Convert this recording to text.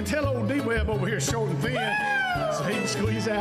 can tell old D-Web over here is short and thin, so he can squeeze out.